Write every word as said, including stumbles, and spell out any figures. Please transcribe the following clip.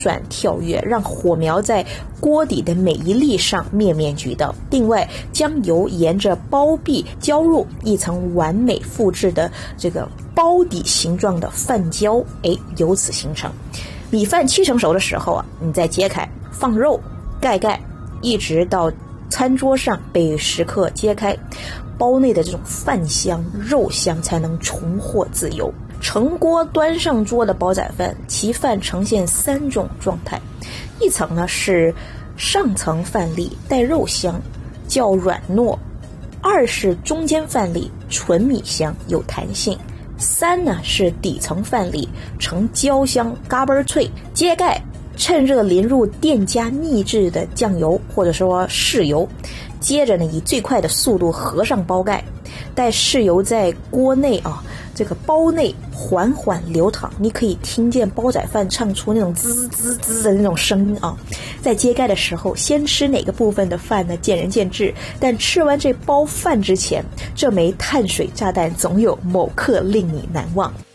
转跳跃，让火苗在锅底的每一粒上面面俱到。另外，将油沿着包壁浇入一层完美复制的这个包底形状的饭焦，哎，由此形成。米饭七成熟的时候啊，你再揭开，放肉，盖盖，一直到餐桌上被食客揭开，包内的这种饭香、肉香才能重获自由。成锅端上桌的煲仔饭，其饭呈现三种状态：一层呢是上层饭粒带肉香，较软糯；二是中间饭粒纯米香，有弹性；三呢是底层饭粒呈焦香，嘎嘣脆。揭盖，趁热淋入店家秘制的酱油或者说豉油，接着呢以最快的速度合上包盖，待豉油在锅内啊这个包内缓缓流淌，你可以听见煲仔饭唱出那种滋滋滋的那种声音啊。在揭盖的时候，先吃哪个部分的饭呢？见仁见智。但吃完这包饭之前，这枚碳水炸弹总有某刻令你难忘。